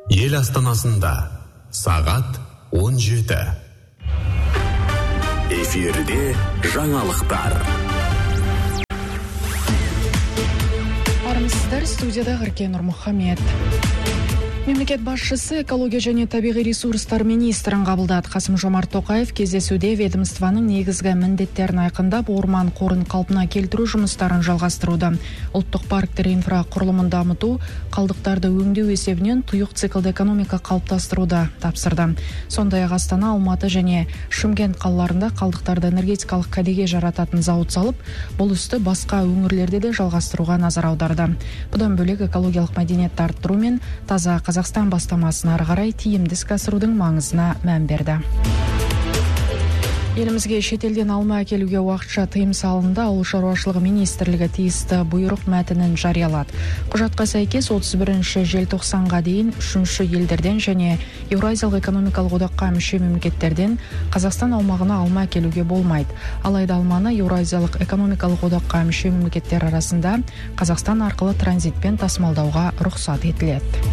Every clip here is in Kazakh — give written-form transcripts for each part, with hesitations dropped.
Ел астанасында сағат 17. Эфирде жаңалықтар. Армысыздар, студияда Ғыркен Нұрмұхамед. Мемлекет басшысы экология және табиғи ресурстар министрін қабылдады. Қасым-Жомарт Тоқаев кездесуде ведомствоның негізгі міндеттерін айқындап, орман қорын қалпына келтіру жұмыстарын жалғастыруды. Ұлттық парктер инфрақұрылымын дамыту, қалдықтарды өңдеу есебінен тұйық циклді экономика қалыптастыруды тапсырды. Сондай-ақ Астана, Алматы және Шымкент қалаларында қалдықтарды энергетикалық кәдеге жарататын зауыт салып, бұл істі басқа өңірлерде де жалғастыруға назар аударды. Бұдан бөлек экологиялық мәдениетті арттыру мен таза Қазақстан бастамасын ары қарай тиімді іске асырудың маңызына мән берді. Елімізге шетелден алма әкелуге уақытша тыйым салынды. Ауыл шаруашылығы министрлігі тиісті бұйрық мәтінін жариялады. Құжатқа сәйкес 31 желтоқсанға дейін үшінші елдерден және Еуразиялық экономикалық одаққа мүше мемлекеттерден Қазақстан аумағына алма әкелуге болмайды. Алайда алманы Еуразиялық экономикалық одаққа мүше мемлекеттер арасында Қазақстан арқылы транзитпен тасымалдауға рұқсат етіледі.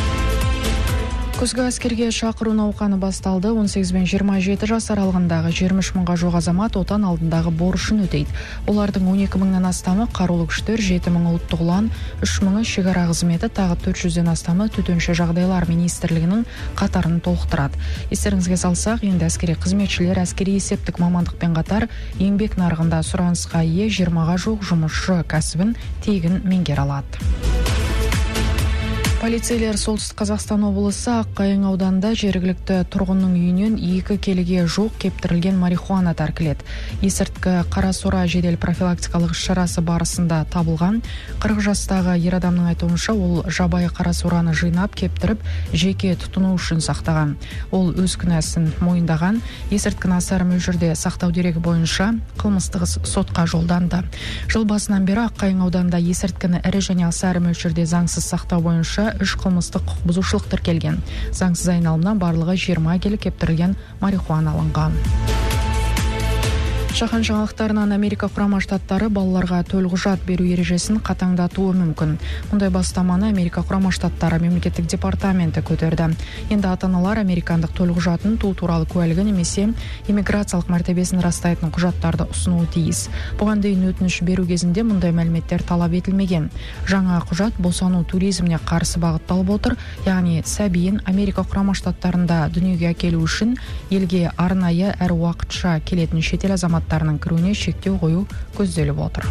Күзгі әскерге шақыру науқаны басталды. 18 бен 27 жас аралығындағы 23 мыңға жоқ азамат отан алдындағы борышын өтейді. Олардың 12 мыңнан астамы қарулы күштер, 7 мыңы ұлттық ұлан, 3 мыңы шекара қызметі, тағы 400-ден астамы төтенше жағдайлар министрлігінің қатарын толықтырады. Естеріңізге салсақ, енді әскери қызметшілер әскери есептік мамандықпен қатар еңбек нарығында сұранысқа ие 20-ға жоқ жұмысшы кәсібін тегін меңгере алады. Полицейлер Солтүстік Қазақстан облысы Аққайың ауданында жергілікті тұрғынның үйінен 2 келіге жоқ кептірілген марихуана тәркіледі. Есірткі Қарасора жедел профилактикалық шарасы барысында табылған. 40 жастағы ер адамның айтуынша, ол жабайы Қарасораны жинап кептіріп, жеке тұтыну үшін сақтаған. Ол өз күнәсін мойындаған. Есірткіні асар мөлшерде сақтау дерегі бойынша қылмыстық іс сотқа жолданды. Жыл басынан бері Аққайың ауданында есірткіні ірі және асар мөлшерде заңсыз сақтау бойынша 3 қылмыстық құқық бұзушылық тіркелген. Заңсыз айналымнан барлығы 20 келі кептірілген марихуана алынған. Жаһан жаңалықтарынан Америка құрама штаттары балаларға төлқұжат беру ережесін қатаңдатуы мүмкін. Мұндай бастаманы Америка құрама штаттары мемлекеттік департаменті көтерді. Енді ата-аналар американдық төлқұжатын, туу туралы куәлігі немесе иммиграциялық мәртебесін растайтын құжаттарды ұсынуы тиіс. Бұған дейін өтініш беру кезінде мұндай мәліметтер талап етілмеген. Жаңа құжат босану туризміне қарсы бағытталып отыр, яғни сәбиін Америка құрама штаттарында дүниеге әкелу үшін елге арнайы әрі уақытша келетін шетел азаматтарының кіруіне шектеу қою көзделіп отыр.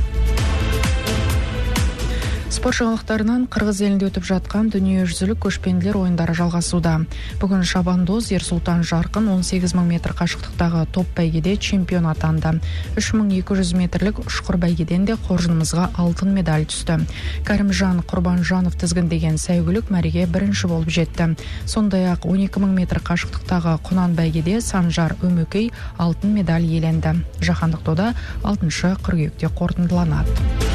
Спорт жаңалықтарынан Қырғыз елінде өтіп жатқан дүниежүзілік көшпенділер ойындары жалғасуда. Бүгін шабандоз Ерсултан Жарқын 18 мың метр қашықтықтағы топ бәйгеде чемпион атанды. 3200 метрлік ұшқыр бәйгеден де қоржынымызға алтын медаль түсті. Кәрімжан Құрбанжанов тізгіндеген сәйгүлік мәреге бірінші болып жетті. Сондай-ақ 12 мың метр қашықтықтағы Құнан бәйгеде Санжар Өмөкей алтын медаль иеленді. Жаһандық дода 6 қыркүйекте қорытындыланады.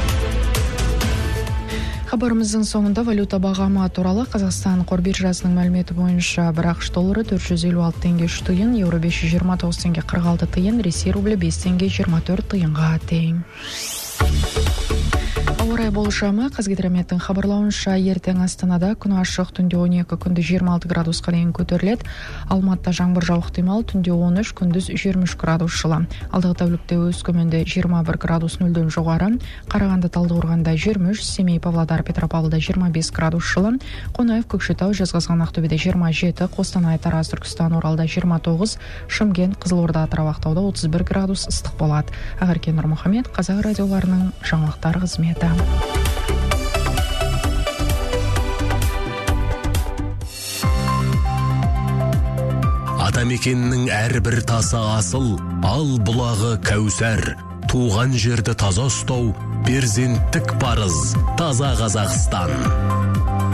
Хабарымыздың соңында валюта бағамы туралы Қазақстан қор биржасының мәліметі бойынша бір ақш доллары 456 теңге 3 тиын, еуро 529 теңге 46 тиын, Ресей рублі 5 теңге 24 тиынға тең. Ауа райы болжамы Қазгидрометтің хабарлауынша ертең Астанада күн ашық, түнде 12, күндіз 26 градусқа дейін көтеріледі. Алматыда жаңбыр жауып ықтимал, түнде 13, күндіз 23 градус жылы. Алдағы тәулікте Өскеменде 21 градус нөлден жоғары, Қарағанды Талдықорғанда 23, Семей, Павлодар, Петропавлда 25 градус жылы, Қонаев, Көкшетау, Жезқазған, Ақтөбеде 27, Қостанай, Тараз, Түркістан, Оралда 29, Шымкент, Қызылорда, Атырау, Ақтауда 31 градус ыстық болады. Ғыркен Нұрмұхамед, Қазақ радиоларының жаңалықтар қызметі. Атамекеннің әрбір тасы асыл, ал бұлағы кәусәр. Туған жерді таза ұстау, перзенттік парыз, таза Қазақстан.